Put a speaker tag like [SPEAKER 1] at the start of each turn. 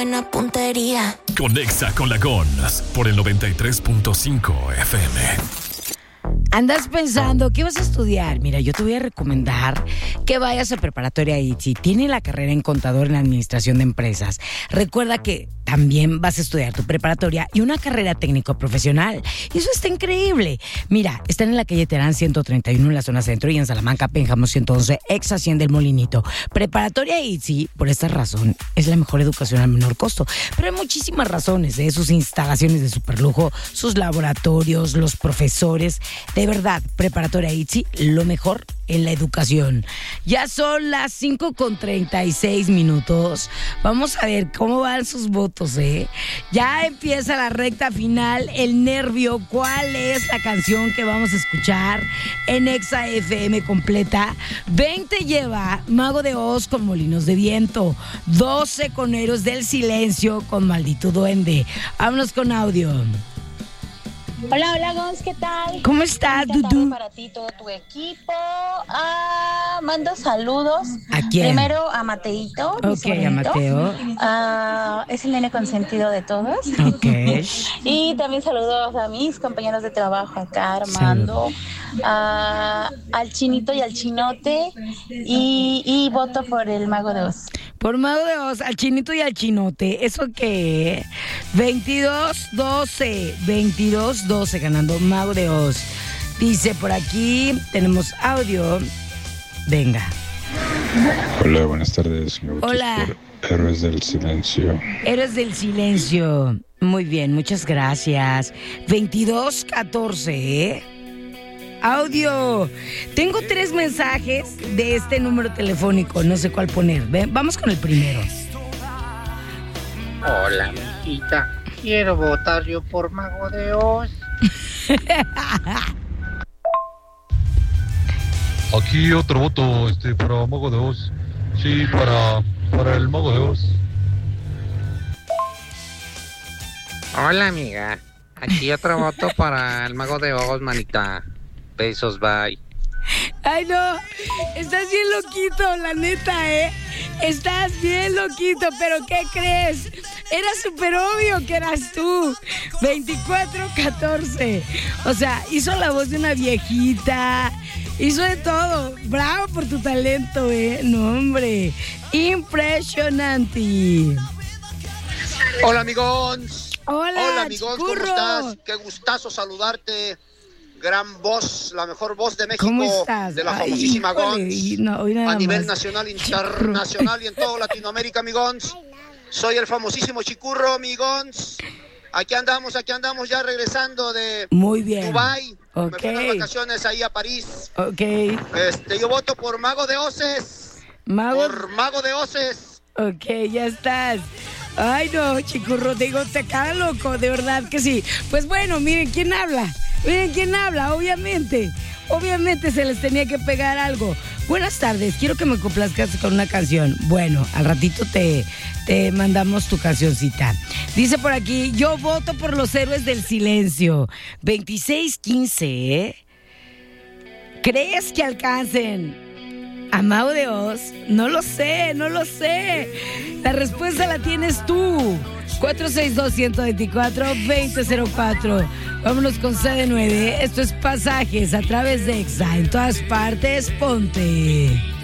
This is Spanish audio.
[SPEAKER 1] buena puntería.
[SPEAKER 2] Conexa con la GONS por el 93.5 FM.
[SPEAKER 3] ¿Andas pensando qué vas a estudiar? Mira, yo te voy a recomendar que vayas a Preparatoria ITSI. Tiene la carrera en contador en administración de empresas. Recuerda que también vas a estudiar tu preparatoria y una carrera técnico profesional. Y eso está increíble. Mira, están en la calle Terán 131 en la zona centro y en Salamanca, Pénjamo 111, ex Hacienda del Molinito. Preparatoria ITSI, por esta razón, es la mejor educación al menor costo. Pero hay muchísimas razones, sus instalaciones de superlujo, sus laboratorios, los profesores. De verdad, Preparatoria ITSI, lo mejor en la educación. Ya son las 5:36. Vamos a ver cómo van sus votos, Ya empieza la recta final, el nervio. ¿Cuál es la canción que vamos a escuchar en Exa FM completa? 20 lleva Mago de Oz con Molinos de Viento. 12 con Héroes del Silencio con Maldito Duende. Vámonos con audio.
[SPEAKER 4] Hola, Gons, ¿qué tal?
[SPEAKER 3] ¿Cómo estás, Dudu?
[SPEAKER 4] Para ti, todo tu equipo. Mando saludos.
[SPEAKER 3] ¿A quién?
[SPEAKER 4] Primero a Mateito.
[SPEAKER 3] Ok, a Mateo.
[SPEAKER 4] Es el nene consentido de todos.
[SPEAKER 3] Ok.
[SPEAKER 4] Y también saludos a mis compañeros de trabajo acá, Armando, al Chinito y al Chinote. Y voto por el Mago de Oz.
[SPEAKER 3] Por Mago de Oz, al Chinito y al Chinote. ¿Eso qué? 22-12 ganando Mago de Oz. Dice por aquí, tenemos audio. Venga.
[SPEAKER 5] Hola, buenas tardes.
[SPEAKER 3] Hola.
[SPEAKER 5] Por Héroes del Silencio.
[SPEAKER 3] Héroes del Silencio. Muy bien, muchas gracias. 22-14, Audio. Tengo 3 mensajes de este número telefónico. No sé cuál poner. ¿Ven? Vamos con el primero.
[SPEAKER 6] Hola, mijita. Quiero votar yo por Mago de Oz.
[SPEAKER 7] Aquí otro voto para Mago de Oz. Sí, para el Mago de Oz.
[SPEAKER 6] Hola, amiga. Aquí otro voto para el Mago de Oz, manita. Besos, bye.
[SPEAKER 3] Ay, no. Estás bien loquito, la neta, Estás bien loquito, pero ¿qué crees? Era súper obvio que eras tú. 24-14. O sea, hizo la voz de una viejita. Hizo de todo. Bravo por tu talento, No, hombre. Impresionante.
[SPEAKER 8] Hola, amigos.
[SPEAKER 3] Hola,
[SPEAKER 8] amigos.
[SPEAKER 3] Chicurro.
[SPEAKER 8] ¿Cómo estás? Qué gustazo saludarte. Gran voz, la mejor voz de México.
[SPEAKER 3] ¿Cómo estás?
[SPEAKER 8] De la famosísima Gons.
[SPEAKER 3] A
[SPEAKER 8] nivel nacional, internacional y en toda Latinoamérica, mi Gons. Soy el famosísimo Chicurro, mi Gons. Aquí andamos ya regresando de
[SPEAKER 3] Muy bien.
[SPEAKER 8] Dubái.
[SPEAKER 3] Okay.
[SPEAKER 8] Me fui unas vacaciones ahí a París.
[SPEAKER 3] Ok.
[SPEAKER 8] Yo voto por Mago de Oces. Por Mago de Oces.
[SPEAKER 3] Ok, ya estás. Ay, no, Chicurro, digo, te queda loco, de verdad que sí. Pues bueno, miren quién habla, obviamente se les tenía que pegar algo. Buenas tardes, quiero que me complazcas con una canción. Bueno, al ratito te mandamos tu cancioncita. Dice por aquí, yo voto por los Héroes del Silencio. 26-15, ¿crees que alcancen a Mago de Oz? No lo sé. La respuesta la tienes tú. 462-124-2004. Vámonos con CD9. Esto es Pasajes a través de Exa. En todas partes, ponte.